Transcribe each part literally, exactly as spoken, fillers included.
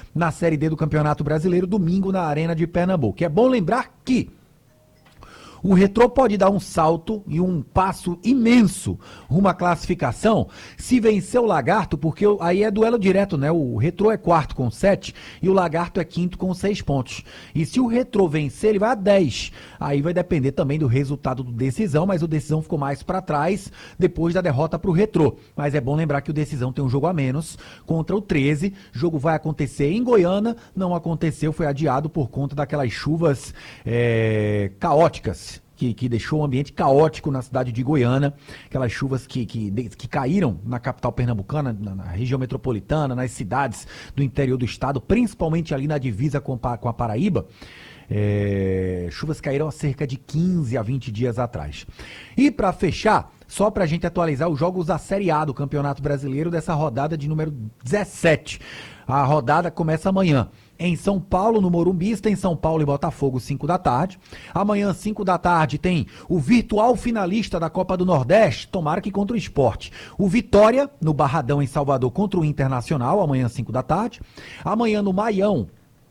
na Série D do Campeonato Brasileiro, domingo na Arena de Pernambuco. É bom lembrar que o Retrô pode dar um salto e um passo imenso rumo à classificação se vencer o Lagarto, porque aí é duelo direto, né? O Retrô é quarto com sete e o Lagarto é quinto com seis pontos. E se o Retrô vencer, ele vai a dez. Aí vai depender também do resultado do Decisão, mas o Decisão ficou mais para trás depois da derrota para o Retrô. Mas é bom lembrar que o Decisão tem um jogo a menos contra o treze. O jogo vai acontecer em Goiânia, não aconteceu, foi adiado por conta daquelas chuvas é, caóticas. Que, que deixou o ambiente caótico na cidade de Goiânia, aquelas chuvas que, que, que caíram na capital pernambucana, na, na região metropolitana, nas cidades do interior do estado, principalmente ali na divisa com, com a Paraíba. É, chuvas caíram há cerca de quinze a vinte dias atrás. E para fechar, só para a gente atualizar os jogos da Série A do Campeonato Brasileiro dessa rodada de número dezessete. A rodada começa amanhã. Em São Paulo, no Morumbi, tem São Paulo e Botafogo, cinco da tarde. Amanhã, cinco da tarde, tem o virtual finalista da Copa do Nordeste, tomara que contra o Sport. O Vitória, no Barradão, em Salvador, contra o Internacional, amanhã, cinco da tarde. Amanhã, no Maião,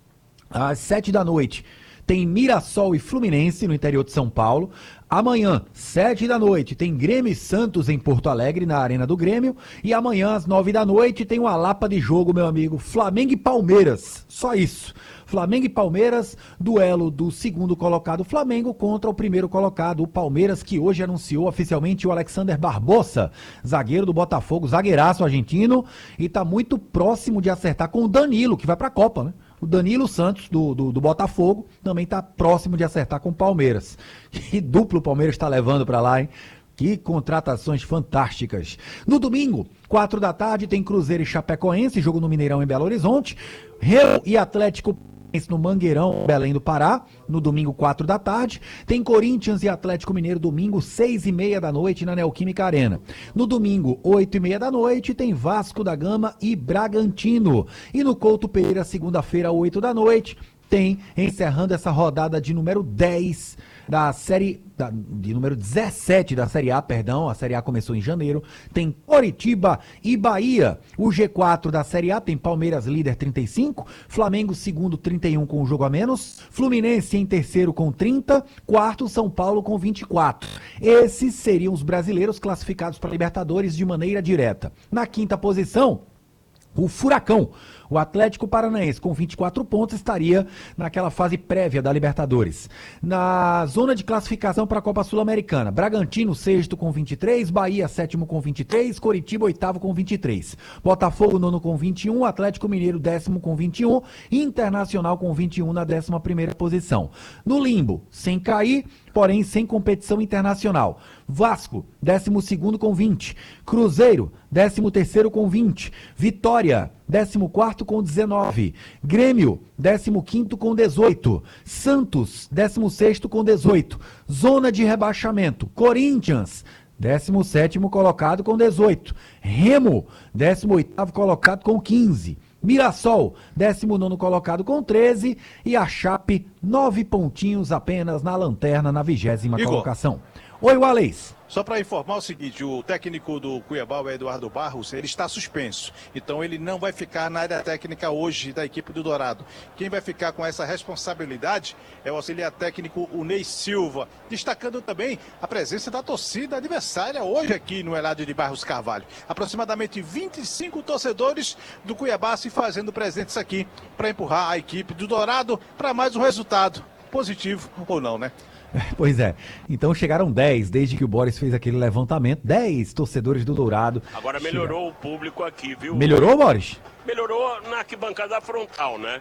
às sete da noite, tem Mirassol e Fluminense, no interior de São Paulo. Amanhã, sete da noite, tem Grêmio e Santos em Porto Alegre, na Arena do Grêmio. E amanhã, às nove da noite, tem uma lapa de jogo, meu amigo, Flamengo e Palmeiras. Só isso. Flamengo e Palmeiras, duelo do segundo colocado Flamengo contra o primeiro colocado, o Palmeiras, que hoje anunciou oficialmente o Alexander Barbosa, zagueiro do Botafogo, zagueiraço argentino, e tá muito próximo de acertar com o Danilo, que vai pra Copa, né? O Danilo Santos, do, do, do Botafogo, também está próximo de acertar com o Palmeiras. Que duplo o Palmeiras está levando para lá, hein? Que contratações fantásticas. No domingo, quatro da tarde, tem Cruzeiro e Chapecoense, jogo no Mineirão em Belo Horizonte. Remo e Atlético no Mangueirão, Belém do Pará, no domingo, quatro da tarde. Tem Corinthians e Atlético Mineiro, domingo, seis e meia da noite, na Neoquímica Arena. No domingo, oito e meia da noite, tem Vasco da Gama e Bragantino. E no Couto Pereira, segunda-feira, oito da noite, tem, encerrando essa rodada de número dez da série, da, de número dezessete da Série A, perdão, a Série A começou em janeiro, tem Coritiba e Bahia. O G quatro da Série A tem Palmeiras líder trinta e cinco, Flamengo segundo trinta e um com um jogo a menos, Fluminense em terceiro com trinta, quarto São Paulo com vinte e quatro. Esses seriam os brasileiros classificados para Libertadores de maneira direta. Na quinta posição, o Furacão, o Atlético Paranaense, com vinte e quatro pontos, estaria naquela fase prévia da Libertadores. Na zona de classificação para a Copa Sul-Americana, Bragantino, sexto com vinte e três, Bahia, sétimo com vinte e três, Coritiba, oitavo com vinte e três, Botafogo, nono com vinte e um, Atlético Mineiro, décimo com vinte e um, Internacional com vinte e um na décima primeira posição. No limbo, sem cair, porém sem competição internacional, Vasco, décimo segundo com vinte, Cruzeiro, décimo terceiro com vinte, Vitória, décimo quarto com dezenove, Grêmio, décimo quinto com dezoito, Santos, décimo sexto com dezoito, zona de rebaixamento, Corinthians, décimo sétimo colocado com dezoito, Remo, décimo oitavo colocado com quinze, Mirassol, décimo nono colocado com treze e a Chape, nove pontinhos apenas na lanterna na vigésima colocação. Oi, Wallace. Só para informar o seguinte, o técnico do Cuiabá, o Eduardo Barros, ele está suspenso. Então ele não vai ficar na área técnica hoje da equipe do Dourado. Quem vai ficar com essa responsabilidade é o auxiliar técnico, o Ney Silva. Destacando também a presença da torcida adversária hoje aqui no Eládio de Barros Carvalho. Aproximadamente vinte e cinco torcedores do Cuiabá se fazendo presentes aqui para empurrar a equipe do Dourado para mais um resultado, positivo ou não, né? Pois é, então chegaram dez, desde que o Boris fez aquele levantamento, dez torcedores do Dourado. Agora melhorou chegaram. O público aqui, viu? Melhorou, Boris? Melhorou na arquibancada frontal, né?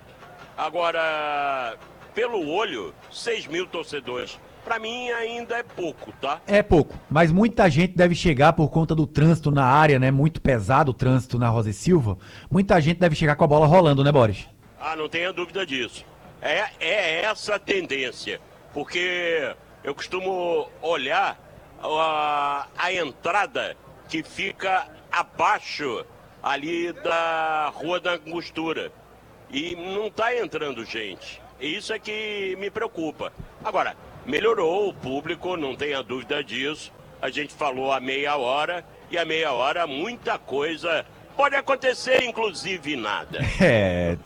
Agora, pelo olho, seis mil torcedores. Pra mim ainda é pouco, tá? É pouco, mas muita gente deve chegar por conta do trânsito na área, né? Muito pesado o trânsito na Rosa e Silva. Muita gente deve chegar com a bola rolando, né, Boris? Ah, não tenha dúvida disso. É, é essa a tendência. Porque eu costumo olhar a, a entrada que fica abaixo ali da Rua da Angostura. E não está entrando gente. Isso é que me preocupa. Agora, melhorou o público, não tenha dúvida disso. A gente falou a meia hora e a meia hora muita coisa pode acontecer, inclusive nada. É,